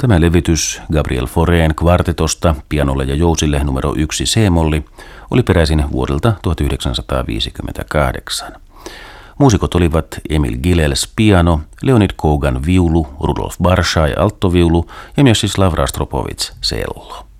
Tämä levytys Gabriel Faurén kvartetosta pianolle ja jousille numero 1 C-molli oli peräisin vuodelta 1958. Muusikot olivat Emil Gilels piano, Leonid Kogan viulu, Rudolf Barshai alttoviulu ja Mstislav Rostropovits cello.